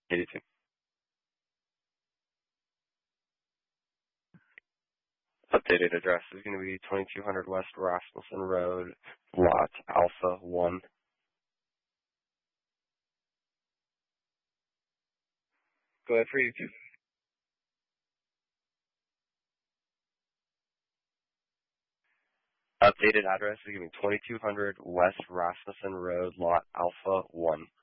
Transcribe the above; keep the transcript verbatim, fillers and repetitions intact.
eighty-two. Updated address is going to be twenty-two hundred West Rasmussen Road, lot Alpha one. Go ahead for you too. Updated address is going to be twenty-two hundred West Rasmussen Road, lot Alpha one.